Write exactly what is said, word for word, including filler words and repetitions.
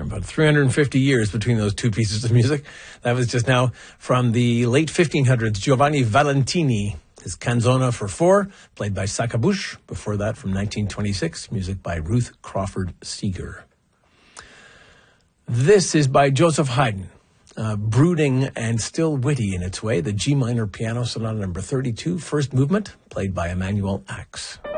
about three hundred fifty years between those two pieces of music. That was just now from the late fifteen hundreds, Giovanni Valentini, his Canzona for Four, played by Sakabush. Before that, from nineteen twenty-six, music by Ruth Crawford Seeger. This is by Joseph Haydn, uh, brooding and still witty in its way, the G minor Piano Sonata number thirty-two, first movement, played by Emanuel Ax.